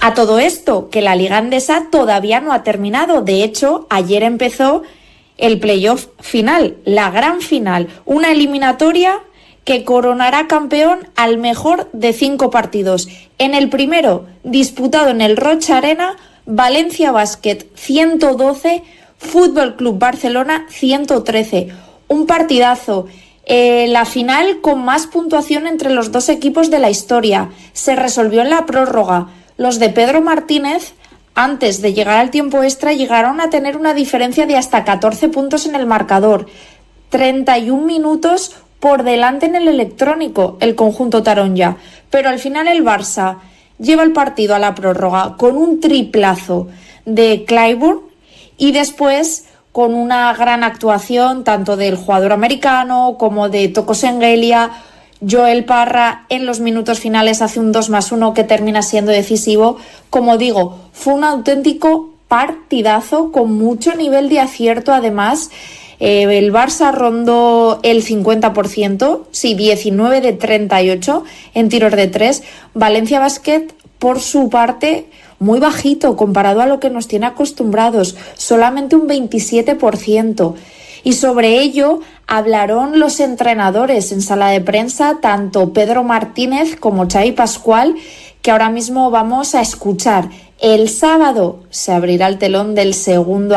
A todo esto, que la Liga Endesa todavía no ha terminado. De hecho, ayer empezó el playoff final, la gran final, una eliminatoria que coronará campeón al mejor de 5 partidos. En el primero, disputado en el Rocha Arena, Valencia Basket 112, Fútbol Club Barcelona 113. Un partidazo. La final con más puntuación entre los dos equipos de la historia. Se resolvió en la prórroga. Los de Pedro Martínez, antes de llegar al tiempo extra, llegaron a tener una diferencia de hasta 14 puntos en el marcador. 31 minutos por delante en el electrónico, el conjunto taronja. Pero al final el Barça lleva el partido a la prórroga con un triplazo de Clyburn y después con una gran actuación tanto del jugador americano como de Toko Sengelia. Joel Parra en los minutos finales hace un 2+1 que termina siendo decisivo. Como digo, fue un auténtico partidazo con mucho nivel de acierto. Además, el Barça rondó el 50%, sí, 19 de 38 en tiros de 3. Valencia Basket, por su parte, muy bajito comparado a lo que nos tiene acostumbrados, solamente un 27%. Y sobre ello hablaron los entrenadores en sala de prensa, tanto Pedro Martínez como Xavi Pascual, que ahora mismo vamos a escuchar. El sábado se abrirá el telón del segundo